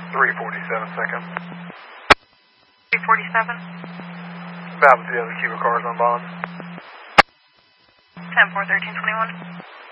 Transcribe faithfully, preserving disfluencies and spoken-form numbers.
three forty-seven second. three forty-seven. About with the other Cuba cars on bond. ten four thirteen twenty-one.